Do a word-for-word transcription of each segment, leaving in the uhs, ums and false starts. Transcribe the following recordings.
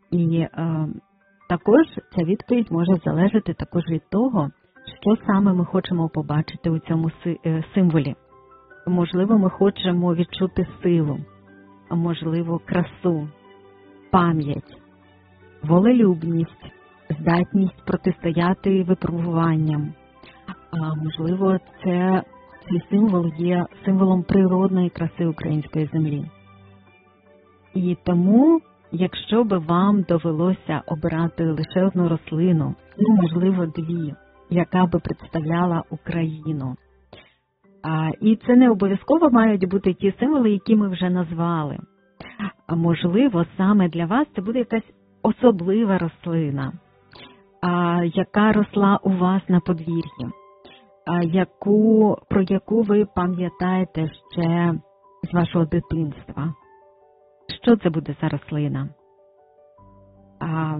І е, також ця відповідь може залежати також від того, що саме ми хочемо побачити у цьому символі. Можливо, ми хочемо відчути силу, а можливо, красу, пам'ять, волелюбність, здатність протистояти випробуванням. А можливо, це, цей символ є символом природної краси української землі. І тому, якщо би вам довелося обирати лише одну рослину, ну, можливо, дві, яка би представляла Україну. А, і це не обов'язково мають бути ті символи, які ми вже назвали. А можливо, саме для вас це буде якась особлива рослина, а, яка росла у вас на подвір'ї, а, яку, про яку ви пам'ятаєте ще з вашого дитинства. Що це буде за рослина? А,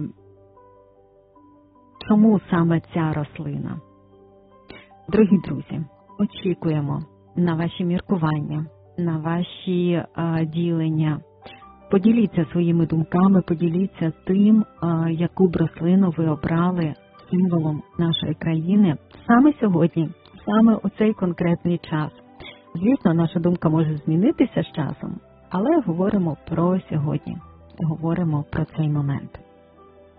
чому саме ця рослина? Дорогі друзі, очікуємо на ваші міркування, на ваші а, ділення. Поділіться своїми думками, поділіться тим, а, яку б рослину ви обрали символом нашої країни саме сьогодні, саме у цей конкретний час. Звісно, наша думка може змінитися з часом, але говоримо про сьогодні, говоримо про цей момент.